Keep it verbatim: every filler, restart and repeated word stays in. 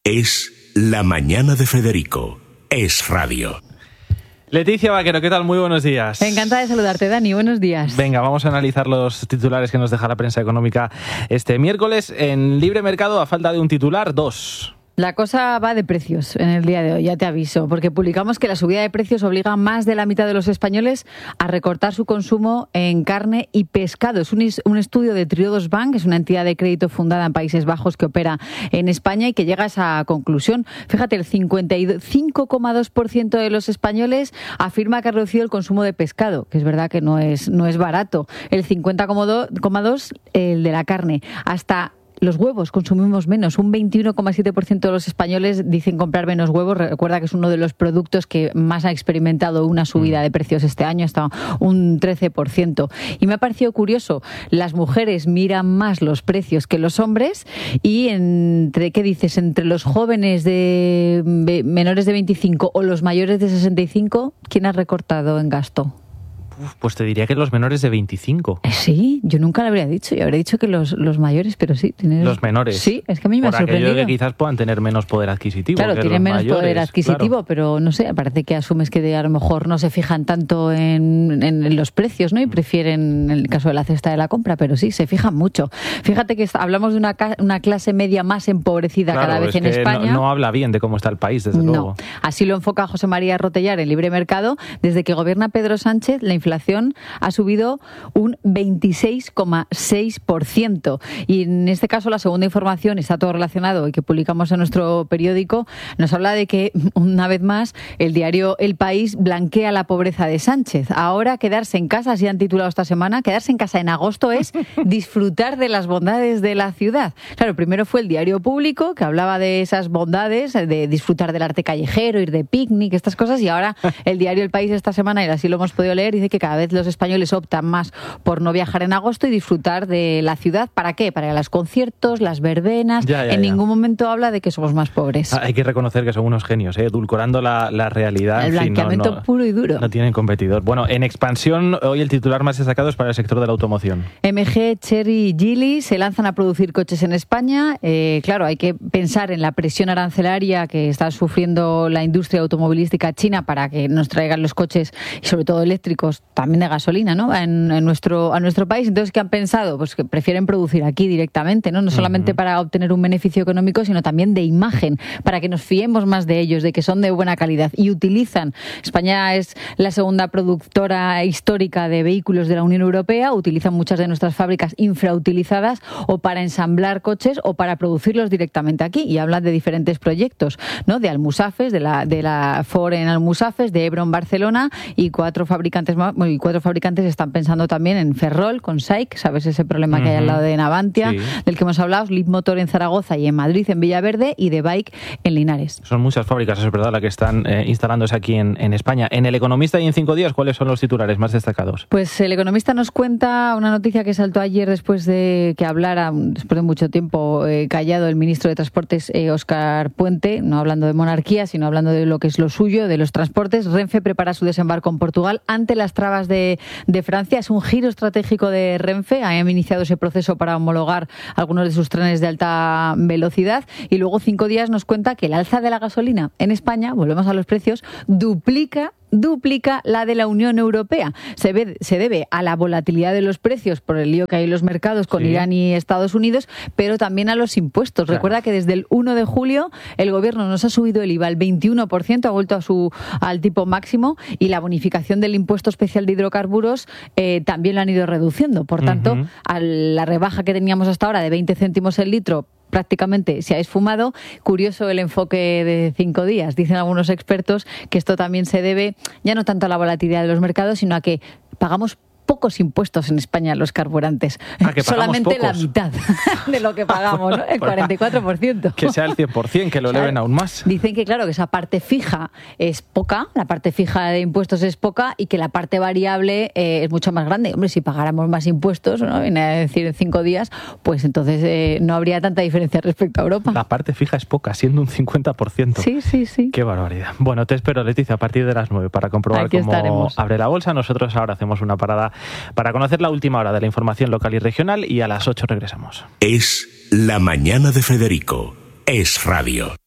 Es La Mañana de Federico. Es radio. Leticia Vaquero, ¿qué tal? Muy buenos días. Encantada de saludarte, Dani. Buenos días. Venga, vamos a analizar los titulares que nos deja la prensa económica este miércoles. En Libre Mercado, a falta de un titular, dos. La cosa va de precios en el día de hoy, ya te aviso, porque publicamos que la subida de precios obliga a más de la mitad de los españoles a recortar su consumo en carne y pescado. Es un, un estudio de Triodos Bank, es una entidad de crédito fundada en Países Bajos que opera en España y que llega a esa conclusión. Fíjate, el cincuenta y cinco coma dos por ciento de los españoles afirma que ha reducido el consumo de pescado, que es verdad que no es, no es barato. El cincuenta coma dos por ciento el de la carne. Hasta los huevos consumimos menos. Un veintiuno coma siete por ciento de los españoles dicen comprar menos huevos. Recuerda que es uno de los productos que más ha experimentado una subida de precios este año, hasta un trece por ciento. Y me ha parecido curioso, las mujeres miran más los precios que los hombres y entre, ¿qué dices? Entre los jóvenes de menores de veinticinco o los mayores de sesenta y cinco, ¿quién ha recortado en gasto? Uf, pues te diría que los menores de veinticinco. Sí, yo nunca lo habría dicho. Yo habría dicho que los, los mayores, pero sí. Tienes... Los menores. Sí, es que a mí me Por ha sorprendido. Aquello que quizás puedan tener menos poder adquisitivo. Claro, que tienen los menos mayores, poder adquisitivo, claro. Pero no sé, parece que asumes que a lo mejor no se fijan tanto en, en los precios, ¿no? Y prefieren, en el caso de la cesta de la compra, pero sí, se fijan mucho. Fíjate que hablamos de una, una clase media más empobrecida claro, cada vez es en que España. No, no habla bien de cómo está el país, desde no. luego. Así lo enfoca José María Rotellar en Libre Mercado. Desde que gobierna Pedro Sánchez, la inflación ha subido un veintiséis coma seis por ciento. Y en este caso la segunda información, está todo relacionado y que publicamos en nuestro periódico, nos habla de que una vez más el diario El País blanquea la pobreza de Sánchez. Ahora quedarse en casa, así han titulado esta semana, quedarse en casa en agosto es disfrutar de las bondades de la ciudad. Claro, primero fue el diario Público que hablaba de esas bondades, de disfrutar del arte callejero, ir de picnic, estas cosas, y ahora el diario El País esta semana, y así lo hemos podido leer, dice que cada vez los españoles optan más por no viajar en agosto y disfrutar de la ciudad. ¿Para qué? Para los conciertos, las verbenas. Ya, ya, en ya. ningún momento habla de que somos más pobres. Ah, hay que reconocer que son unos genios, ¿eh? Edulcorando la, la realidad. El en fin, blanqueamiento no, no, puro y duro. No tienen competidor. Bueno, en expansión, hoy el titular más destacado es para el sector de la automoción. M G, Chery y Geely se lanzan a producir coches en España. Eh, claro, hay que pensar en la presión arancelaria que está sufriendo la industria automovilística china para que nos traigan los coches, y sobre todo eléctricos, también de gasolina, ¿no? En, en nuestro, a nuestro país. Entonces, ¿qué han pensado? Pues que prefieren producir aquí directamente, ¿no? No solamente uh-huh. para obtener un beneficio económico, sino también de imagen, para que nos fiemos más de ellos, de que son de buena calidad. Y utilizan, España es la segunda productora histórica de vehículos de la Unión Europea, utilizan muchas de nuestras fábricas infrautilizadas o para ensamblar coches o para producirlos directamente aquí. Y hablan de diferentes proyectos, ¿no? De Almusafes, de la, de la Ford en Almusafes, de Ebro en Barcelona, y cuatro fabricantes más, bueno, y cuatro fabricantes están pensando también en Ferrol, con S A I C, ¿sabes? Ese problema uh-huh. que hay al lado de Navantia, sí. del que hemos hablado, Leapmotor en Zaragoza y en Madrid, en Villaverde, y de Bike en Linares. Son muchas fábricas, es verdad, las que están eh, instalándose aquí en, en España. En El Economista y en Cinco Días, ¿cuáles son los titulares más destacados? Pues El Economista nos cuenta una noticia que saltó ayer después de que hablara, después de mucho tiempo eh, callado, el ministro de Transportes, eh, Óscar Puente, no hablando de monarquía, sino hablando de lo que es lo suyo, de los transportes. Renfe prepara su desembarco en Portugal ante las trabas de, de Francia. Es un giro estratégico de Renfe. Han iniciado ese proceso para homologar algunos de sus trenes de alta velocidad. Y luego Cinco Días nos cuenta que el alza de la gasolina en España, volvemos a los precios, duplica duplica la de la Unión Europea. Se, ve, se debe a la volatilidad de los precios por el lío que hay en los mercados con sí. Irán y Estados Unidos, pero también a los impuestos. Claro. Recuerda que desde el uno de julio el gobierno nos ha subido el I V A al veintiuno por ciento, ha vuelto a su, al tipo máximo, y la bonificación del impuesto especial de hidrocarburos eh, también lo han ido reduciendo. Por tanto, uh-huh. a la rebaja que teníamos hasta ahora de veinte céntimos el litro, prácticamente se ha esfumado. Curioso el enfoque de Cinco Días. Dicen algunos expertos que esto también se debe ya no tanto a la volatilidad de los mercados, sino a que pagamos pocos impuestos en España los carburantes. Ah, que solamente pocos. La mitad de lo que pagamos, ¿no? El cuarenta y cuatro por ciento. Que sea el cien por ciento, que lo eleven claro. aún más. Dicen que claro, que esa parte fija es poca, la parte fija de impuestos es poca, y que la parte variable eh, es mucho más grande. Hombre, si pagáramos más impuestos, ¿no? Viene a decir en Cinco Días, pues entonces eh, no habría tanta diferencia respecto a Europa. La parte fija es poca, siendo un cincuenta por ciento. Sí, sí, sí. Qué barbaridad. Bueno, te espero, Leticia, a partir de las nueve para comprobar Aquí cómo estaremos. abre la bolsa. Nosotros ahora hacemos una parada para conocer la última hora de la información local y regional, y a las ocho regresamos. Es La Mañana de Federico. Es radio.